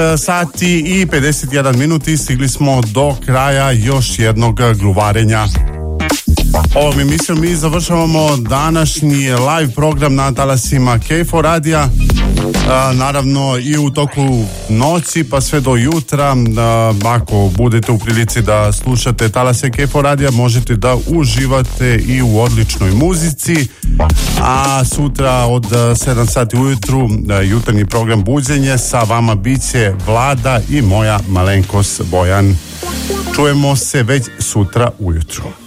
sati i 51 minuti, stigli smo do kraja još jednog gluvarenja. Ovom emisijom mi završavamo današnji live program na talasima KFOR radija, naravno i u toku noći pa sve do jutra. Ako budete u prilici da slušate talase KFOR radija, možete da uživate i u odličnoj muzici, a sutra od 7 sati ujutru jutarnji program Buđenje, sa vama biće Vlada i moja malenkost Bojan. Čujemo se već sutra ujutru.